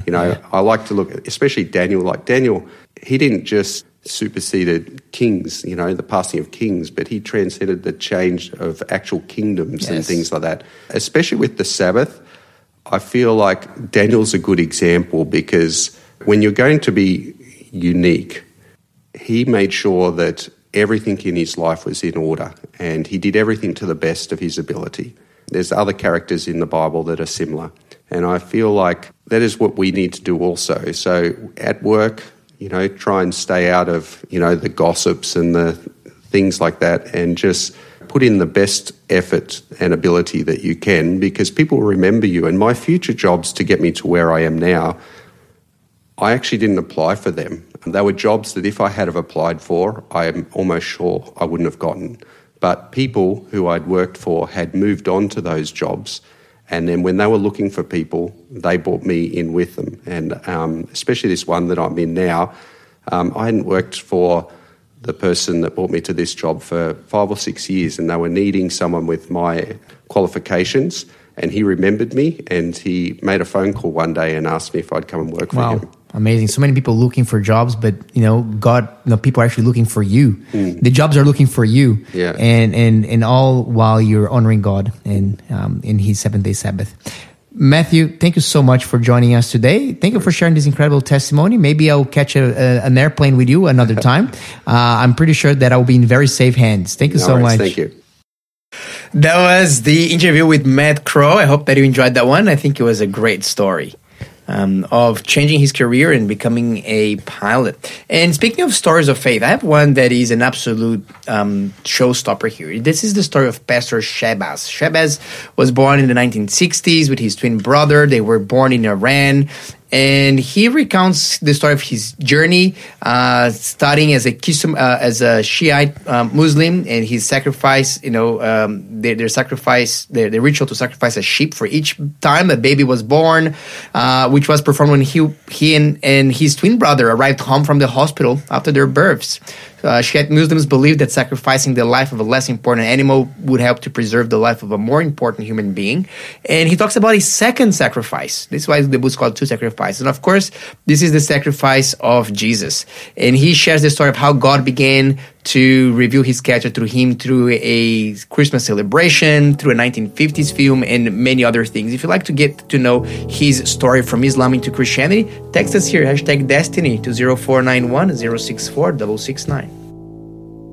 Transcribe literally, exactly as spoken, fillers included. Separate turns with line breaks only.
You know,
yeah.
I like to look at, especially Daniel, like Daniel, he didn't just superseded kings, you know, the passing of kings, but he transcended the change of actual kingdoms yes. and things like that. Especially with the Sabbath, I feel like Daniel's a good example because when you're going to be unique, he made sure that everything in his life was in order and he did everything to the best of his ability. There's other characters in the Bible that are similar. And I feel like that is what we need to do also. So at work, you know, try and stay out of, you know, the gossips and the things like that and just put in the best effort and ability that you can because people will remember you. And my future jobs to get me to where I am now, I actually didn't apply for them. They were jobs that if I had have applied for, I am almost sure I wouldn't have gotten. But people who I'd worked for had moved on to those jobs. And then when they were looking for people, they brought me in with them. And um, especially this one that I'm in now, um, I hadn't worked for the person that brought me to this job for five or six years, and they were needing someone with my qualifications. And he remembered me, and he made a phone call one day and asked me if I'd come and work
wow.
for him.
Amazing. So many people looking for jobs, but you know, God, you know, people are actually looking for you. Mm. The jobs are looking for you.
Yeah.
And, and, and all while you're honoring God and, um, in his seventh day Sabbath. Matthew, thank you so much for joining us today. Thank you for sharing this incredible testimony. Maybe I'll catch a, a, an airplane with you another time. uh, I'm pretty sure that I'll be in very safe hands. Thank you
no
so
worries.
much.
Thank you.
That was the interview with Matt Crow. I hope that you enjoyed that one. I think it was a great story. Um, of changing his career and becoming a pilot. And speaking of stories of faith, I have one that is an absolute um, showstopper here. This is the story of Pastor Shabazz. Shabazz was born in the nineteen sixties with his twin brother. They were born in Iran. And he recounts the story of his journey, uh, starting as a Kisum, uh, as a Shiite um, Muslim, and his sacrifice, you know, um, their, their sacrifice, their, their ritual to sacrifice a sheep for each time a baby was born, uh, which was performed when he he and, and his twin brother arrived home from the hospital after their births. Uh, Shiite Muslims believe that sacrificing the life of a less important animal would help to preserve the life of a more important human being. And he talks about his second sacrifice. This is why the book is called Two Sacrifices. And of course, this is the sacrifice of Jesus. And he shares the story of how God began to reveal his character through him through a Christmas celebration, through a nineteen fifties film, and many other things. If you'd like to get to know his story from Islam into Christianity, text us here, hashtag Destiny to zero four nine one zero six four six six nine.